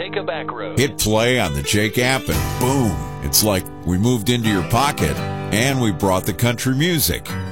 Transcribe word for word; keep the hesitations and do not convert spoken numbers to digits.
Jamaica Backroad. Hit play on the Jake app and boom, it's like we moved into your pocket and we brought the country music.